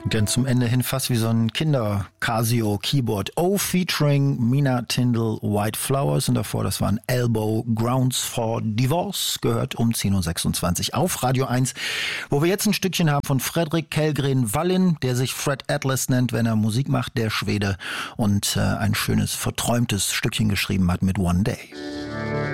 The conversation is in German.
Denn zum Ende hin fast wie so ein Kinder-Casio-Keyboard. O featuring Mina Tindall, White Flowers. Und davor, das waren Elbow, Grounds for Divorce. Gehört um 10.26 Uhr auf Radio 1. Wo wir jetzt ein Stückchen haben von Fredrik Kellgren Wallin, der sich Fred Atlas nennt, wenn er Musik macht, der Schwede. Und ein schönes, verträumtes Stückchen geschrieben hat mit One Day.